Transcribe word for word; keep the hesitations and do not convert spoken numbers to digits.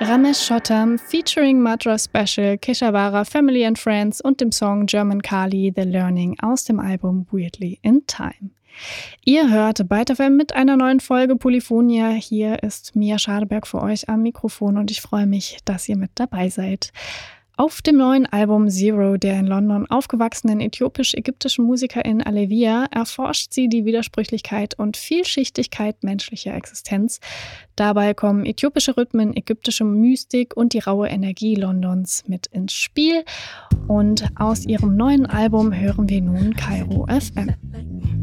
Ramesh Chottam featuring Madras Special, Keshavara, Family and Friends und dem Song German Kali, The Learning aus dem Album Weirdly in Time. Ihr hört Byte F M mit einer neuen Folge Polyphonia. Hier ist Mia Schadeberg für euch am Mikrofon und ich freue mich, dass ihr mit dabei seid. Auf dem neuen Album Zero der in London aufgewachsenen äthiopisch-ägyptischen Musikerin Alevia erforscht sie die Widersprüchlichkeit und Vielschichtigkeit menschlicher Existenz. Dabei kommen äthiopische Rhythmen, ägyptische Mystik und die raue Energie Londons mit ins Spiel. Und aus ihrem neuen Album hören wir nun Kairo F M.